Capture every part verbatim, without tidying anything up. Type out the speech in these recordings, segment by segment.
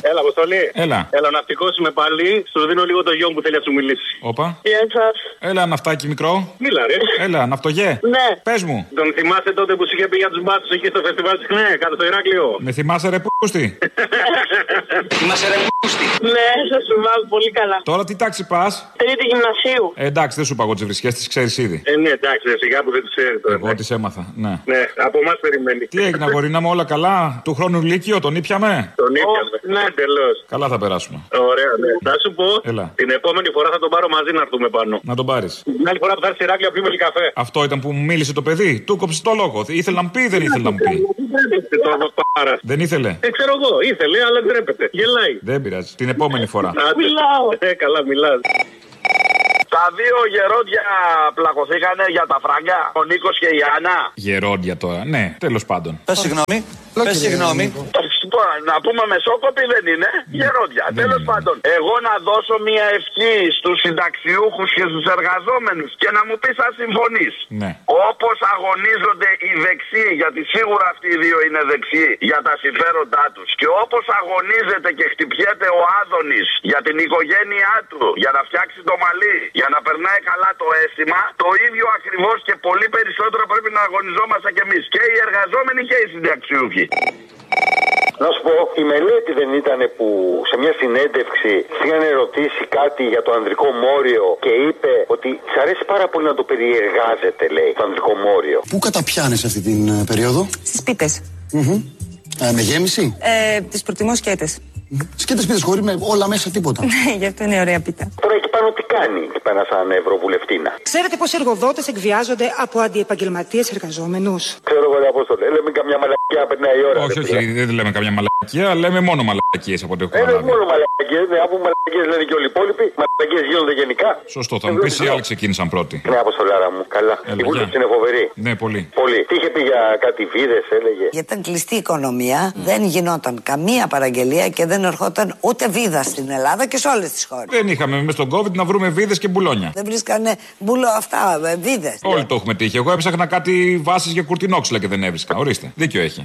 Έλα, Αποστολή. Έλα. Έλα, ναυτικός είμαι πάλι. Σου δίνω λίγο το γιο μου που θέλει να σου μιλήσει. Όπα. Γεια σας. Έλα, ναυτάκι μικρό. Μίλα, ρε. Έλα, ναυτογέ. Ναι. Πες μου. Τον θυμάσαι τότε που σου είχε πει για τους μπάτσους εκεί στο φεστιβάλ της ΚΝΕ, κάτω στο Ηράκλειο? Με θυμάσαι ρε πούστη. Θυμάσαι ρε πούστη. Ναι, σας θυμάμαι πολύ καλά. Τώρα τι τάξη πας? Τρίτη γυμνασίου. Ε, εντάξει, δεν σου είπα εγώ τις βρισκές, τις ξέρεις ήδη. Ε, ναι, εντάξει, ρε, σιγά που δεν τις ξέρει τώρα. Εγώ τις έμαθα, ναι. Ναι, από εμάς περιμένει. Τι έγινε, αγορίνα μου, όλα καλά? Του χρόνου Λύκειο, τον ήπιαμε? Τον ήπιαμε. Ναι, εντελώς. Καλά θα περάσουμε. Ωραία, ναι. Θα σου πω, Έλα. την επόμενη φορά θα τον πάρω μαζί να έρθουμε πάνω. Να τον πάρεις. Την άλλη φορά που θα έρθει στη Ηράκλειο πιούμε και καφέ. Αυτό ήταν που μου μίλησε το παιδί. Του κόψε το λόγο. Ήθελε να μου πει ή δεν ήθελε να μου πει? Δεν ήθελε. Ε, ξέρω εγώ, ήθελε, αλλά δεν τρέπεται. Γελάει. Δεν πειράζει. Την επόμενη φορά. Μιλάω. Ε, καλά, μιλάς. Τα δύο γερόντια πλακωθήκανε για τα φράγκα, ο Νίκος και η Άννα. Γερόντια τώρα, ναι, τέλος πάντων. Πες συγγνώμη. Πες συγγνώμη. Να πούμε μεσόκοποι δεν είναι, γερόντια. Τέλος πάντων, εγώ να δώσω μια ευχή στους συνταξιούχους και στους εργαζόμενους και να μου πεις αν συμφωνείς. Ναι. Όπως αγωνίζονται οι δεξιοί, γιατί σίγουρα αυτοί οι δύο είναι δεξιοί για τα συμφέροντά τους, και όπως αγωνίζεται και χτυπιέται ο Άδωνης για την οικογένειά του, για να φτιάξει το μαλλί, για να περνάει καλά το αίσθημα, το ίδιο ακριβώς και πολύ περισσότερο πρέπει να αγωνιζόμαστε κι εμείς, και οι εργαζόμενοι και οι συνταξιούχοι. Να σου πω, η μελέτη δεν ήταν που σε μια συνέντευξη είχαν ερωτήσει κάτι για το ανδρικό μόριο και είπε ότι της αρέσει πάρα πολύ να το περιεργάζεται, λέει, το ανδρικό μόριο. Πού καταπιάνεις αυτή την uh, περίοδο? Στις πίτες. Mm-hmm. Ε, με γέμιση? Ε, τις προτιμώ σκέτες. Mm-hmm. Σκέτες πίτες χωρίς με όλα μέσα τίποτα. Ναι, γι' αυτό είναι ωραία πίτα. Τώρα εκεί πάνω τι κάνει, εκεί πάνω σαν ευρωβουλευτήνα? Ξέρετε πως οι εργοδότες εκβιάζονται από αντιεπαγγελματίες εργαζόμενους? Ξέρω εγώ, ρε Απόστολε, λέμε καμιά μαλακιά, περνάει η ώρα. Όχι, όχι, δεν λέμε καμιά μαλακία, λέμε μόνο μαλακίες από ό,τι έχω καταλάβει. καταλάβει. Ε, μόνο μαλακίες, ναι, από μαλακίες λένε και όλοι οι υπόλοιποι, μαλακίες γίνονται γενικά. Σωστό, θα μου πεις οι άλλοι ξεκίνησαν πρώτοι. Ναι, Αποστολάρα μου, καλά. Έλα, η βούλτεψη είναι φοβερή. Ναι, πολύ. Πολύ. Τι είχε πει για κάτι βίδες, έλεγε? Γιατί ήταν κλειστή η οικονομία, mm. δεν γινόταν καμία παραγγελία και δεν ερχόταν ούτε βίδα στην Ελλάδα και σε όλες τις χώρες. Δεν είχαμε με στον COVID να βρούμε βίδες και μπουλόνια. Δεν βρίσκανε μπουλό αυτά, βίδες. Όλοι το έχουμε τύχει. Εγώ έψαχνα κάτι βάσεις για κουρτινόξυλα και δεν έβρισκα. Ορίστε. Δίκιο έχει.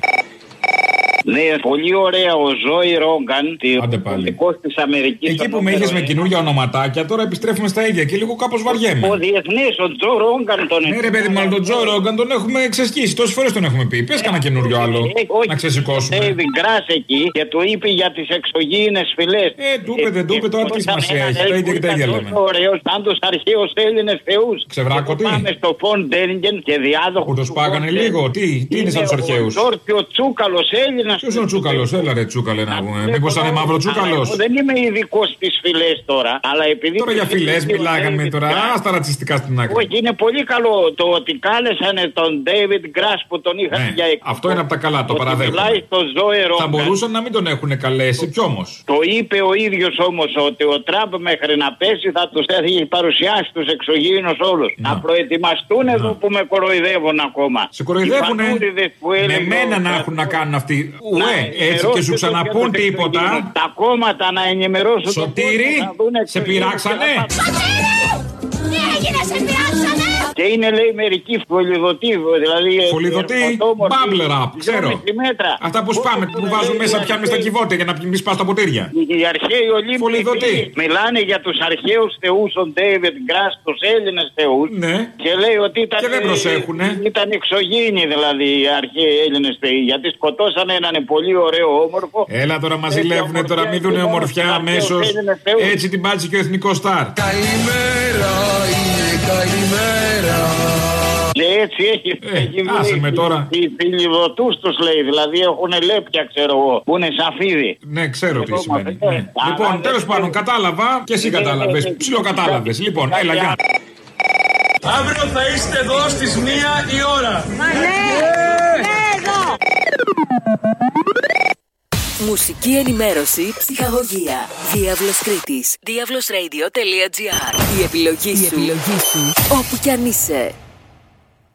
Ναι, πολύ ωραία ο Ζόι Ρόγκαν, πολιτικός της Αμερικής. Εκεί που με είχες με καινούργια ονοματάκια, τώρα επιστρέφουμε στα ίδια και λίγο κάπως βαριέμαι. Ο διεθνής, ο Τζο Ρόγκαν τον Ναι, ρε παιδί μου, αλλά τον Τζο Ρόγκαν τον έχουμε ξεσκίσει. Τόσες φορές τον έχουμε πει. Πες κανένα καινούριο άλλο. Να ξεσηκώσουμε. David Grass εκεί και του είπε για τις εξωγήινες φυλές. Ε, του είπε, δεν του είπε, τώρα τι σημασία έχει. Τα ίδια και τα ίδια λέμε. Ωραίος, σαν τους αρχαίους Έλληνες θεούς. Ξεβράκωτοι. Πάμε στο Φον Ντέριγγεν και διάδοχο. Που το σπάγανε λίγο. Τι, τι είναι σαν τους αρχαίους? Ο Τσούκαλος Έλληνας. Ποιος είναι ο Τσούκαλος? Έλα ρε Τσούκαλε να πούμε. Μήπως ήταν μαύρο Τσούκαλος? Δεν είμαι ειδικός στις φυλές τώρα, αλλά επειδή. Τώρα για φυλές μιλάγαμε τώρα. Α, στα ρατσιστικά στην άκρη. Όχι, είναι πολύ καλό το ότι κάλεσανε τον David Grass που τον είχαν ναι, για εκπομπή. Αυτό είναι από τα καλά, το παραδέχομαι. Θα μπορούσαν να μην τον έχουν καλέσει, κι όμως. Το είπε ο ίδιος όμως ότι ο Τραμπ μέχρι να πέσει θα τους έχει παρουσιάσει τους εξωγήινους όλους. Να, να προετοιμαστούν να. Εδώ που με κοροϊδεύουν ακόμα. Σε κοροϊδεύουνε. Με μένα να έχουν να κάνουν αυτοί. Ουε, έτσι και σου ξαναπούν τίποτα. Τα κόμματα να ενημερώσουν. Σωτήρη, σε πειράξανε. Τι έγινε, σε πειράξανε? Και είναι λέει μερικοί φωλιδωτοί, δηλαδή. Φωλιδωτοί, bubble wrap, ξέρω. Αυτά που σπάμε, που βάζουν μέσα πιάνουμε στα κυβότια για να μην σπάς τα ποτήρια. Οι αρχαίοι Ολύμπιοι μιλάνε για τους αρχαίους θεούς, τον David Grass, τους Έλληνες θεούς. Ναι. Και λέει ότι ήταν. Και δεν προσέχουνε. Ήταν εξωγήινοι δηλαδή οι αρχαίοι Έλληνες θεοί. Γιατί σκοτώσανε έναν πολύ ωραίο όμορφο. Έλα τώρα μας ζηλεύουνε, τώρα μην δουνε ομορφιά αμέσως. Έτσι την πάτησε και ο εθνικός στάρ. Καλημέρα, είναι καλημέρα. Και έτσι έχει ε, άσε με τώρα. Οι φιλιδωτούς τους λέει, δηλαδή έχουν λέπια ξέρω εγώ, που είναι σαφίδι. Ναι, ξέρω τι σημαίνει. Ναι. Λοιπόν, τέλος πάντων, κατάλαβα και εσύ κατάλαβες. Ψιλοκατάλαβες. Λοιπόν, έλα, γεια. Αύριο θα είστε εδώ στις μία η ώρα. Μα ναι, ναι, εδώ. Μουσική ενημέρωση, ψυχαγωγία. Διάβλος Κρήτης. διάβλος radio τελεία τζι άρ. Η επιλογή σου. Η επιλογή σου. Όπου κι αν είσαι.